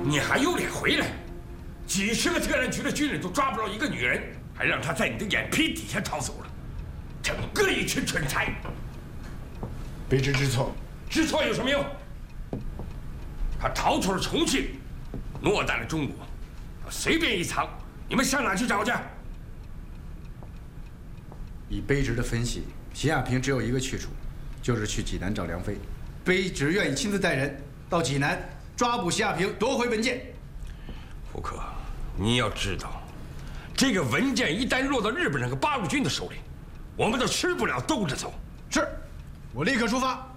你还有脸回来？几十个特战局的军人都抓不着一个女人，还让她在你的眼皮底下逃走了，整个一群蠢材！ 卑职知错。 知错有什么用？他逃出了重庆，落在了中国，随便一藏，你们上哪去找去？ 以卑职的分析，徐亚平只有一个去处，就是去济南找梁飞。卑职愿意亲自带人到济南抓捕徐亚平，夺回文件。 胡克，你要知道，这个文件一旦落到日本人和八路军的手里，我们都吃不了兜着走。 是，我立刻出发。